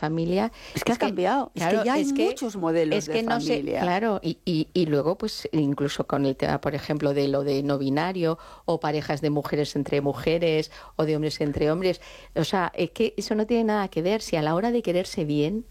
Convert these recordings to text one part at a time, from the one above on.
familia. Es que ha cambiado, claro, es que ya hay muchos modelos de familia. Claro, y luego pues incluso con el tema, por ejemplo, de lo de no binario o parejas de mujeres entre mujeres o de hombres entre hombres. O sea, es que eso no tiene nada que ver. Si a la hora de quererse bien,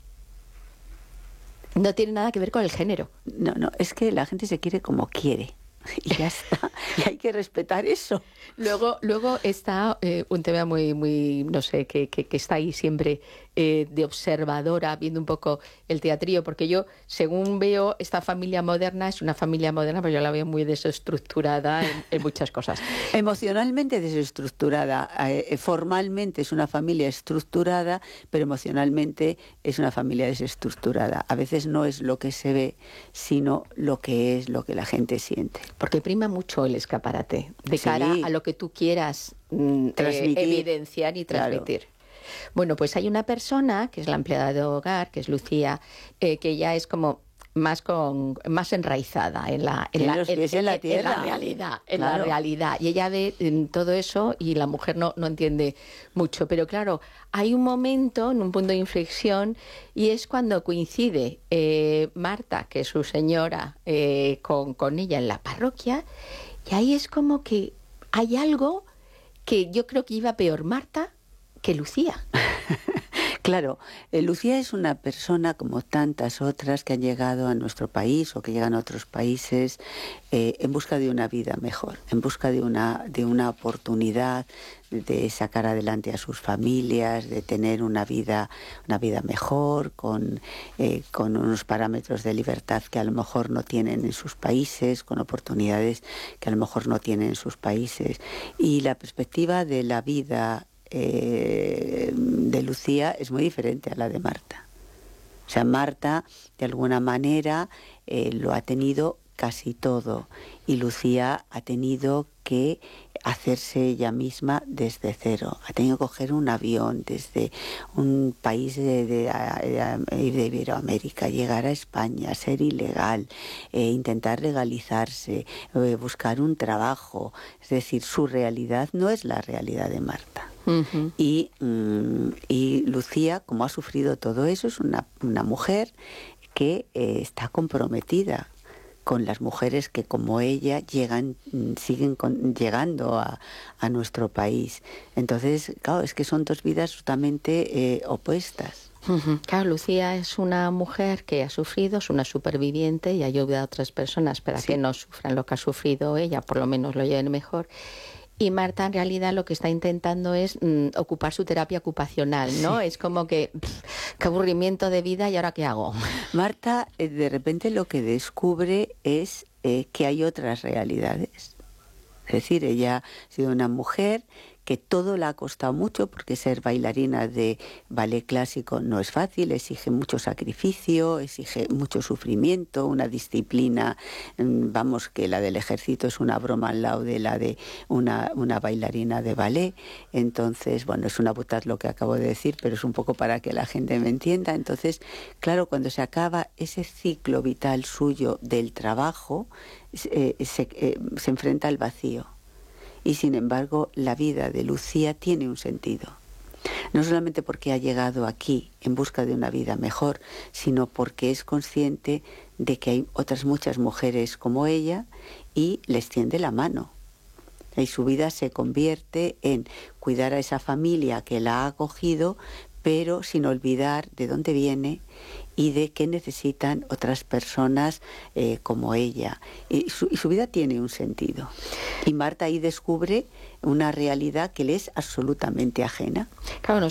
no tiene nada que ver con el género. No, es que la gente se quiere como quiere. Y ya está, y hay que respetar eso. Luego está un tema muy, no sé, que está ahí siempre de observadora, viendo un poco el teatrillo, porque yo, según veo, esta familia moderna es una familia moderna, pero yo la veo muy desestructurada en muchas cosas. Emocionalmente desestructurada, formalmente es una familia estructurada, pero emocionalmente es una familia desestructurada. A veces no es lo que se ve, sino lo que es, lo que la gente siente. Porque prima mucho el escaparate de cara a lo que tú quieras evidenciar y transmitir. Claro. Bueno, pues hay una persona, que es la empleada de hogar, que es Lucía, que ya es como más enraizada en la realidad, la realidad. Y ella ve todo eso y la mujer no entiende mucho. Pero claro, hay un momento, en un punto de inflexión, y es cuando coincide Marta, que es su señora, con ella en la parroquia, y ahí es como que hay algo que yo creo que iba peor Marta que Lucía. Claro, Lucía es una persona como tantas otras que han llegado a nuestro país o que llegan a otros países en busca de una vida mejor, en busca de una oportunidad de sacar adelante a sus familias, de tener una vida mejor, con unos parámetros de libertad que a lo mejor no tienen en sus países, con oportunidades que a lo mejor no tienen en sus países. Y la perspectiva de la vida de Lucía es muy diferente a la de Marta. O sea, Marta de alguna manera lo ha tenido casi todo y Lucía ha tenido que hacerse ella misma desde cero. Ha tenido que coger un avión desde un país de Iberoamérica, llegar a España, ser ilegal, intentar legalizarse, buscar un trabajo. Es decir, su realidad no es la realidad de Marta. Uh-huh. Y Lucía, como ha sufrido todo eso, es una mujer que está comprometida con las mujeres que como ella siguen llegando a nuestro país. Entonces, claro, es que son dos vidas totalmente opuestas. Uh-huh. Claro, Lucía es una mujer que ha sufrido, es una superviviente y ha ayudado a otras personas para que no sufran lo que ha sufrido ella, por lo menos lo lleven mejor. Y Marta en realidad lo que está intentando es ocupar su terapia ocupacional, ¿no? Sí. Es como que, qué aburrimiento de vida, ¿y ahora qué hago? Marta de repente lo que descubre es que hay otras realidades. Es decir, ella ha sido una mujer que todo le ha costado mucho, porque ser bailarina de ballet clásico no es fácil, exige mucho sacrificio, exige mucho sufrimiento, una disciplina, vamos, que la del ejército es una broma al lado de la de una bailarina de ballet. Entonces, bueno, es una butad lo que acabo de decir, pero es un poco para que la gente me entienda. Entonces, claro, cuando se acaba ese ciclo vital suyo del trabajo, se enfrenta al vacío. Y sin embargo, la vida de Lucía tiene un sentido. No solamente porque ha llegado aquí en busca de una vida mejor, sino porque es consciente de que hay otras muchas mujeres como ella y les tiende la mano. Y su vida se convierte en cuidar a esa familia que la ha acogido, pero sin olvidar de dónde viene y de qué necesitan otras personas como ella. Y su vida tiene un sentido. Y Marta ahí descubre una realidad que le es absolutamente ajena. Claro,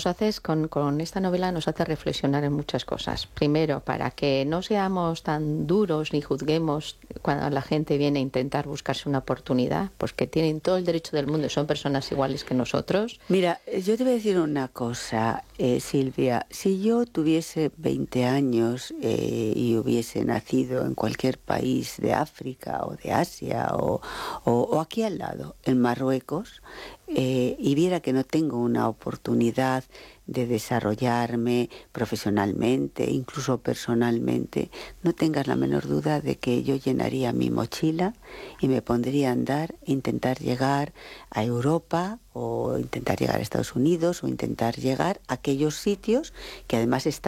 con esta novela nos hace reflexionar en muchas cosas. Primero, para que no seamos tan duros ni juzguemos cuando la gente viene a intentar buscarse una oportunidad, pues que tienen todo el derecho del mundo y son personas iguales que nosotros. Mira, yo te voy a decir una cosa, Silvia. Si yo tuviese 20 años y hubiese nacido en cualquier país de África o de Asia o aquí al lado, en Marruecos, y viera que no tengo una oportunidad de desarrollarme profesionalmente, incluso personalmente, no tengas la menor duda de que yo llenaría mi mochila y me pondría a andar, intentar llegar a Europa o intentar llegar a Estados Unidos o intentar llegar a aquellos sitios que además están